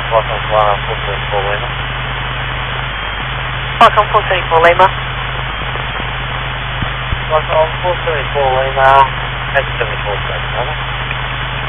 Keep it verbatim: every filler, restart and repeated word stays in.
Welcome to uh, four three four Lima. Welcome four three four Lima. Welcome four three four Lima. X seven four seven, over.